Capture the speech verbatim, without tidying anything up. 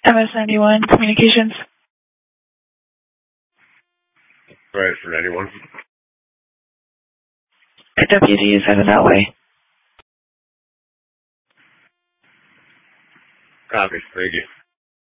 M S ninety-one Communications. Right, for ninety-one. A deputy is headed that way. Copy. Thank you.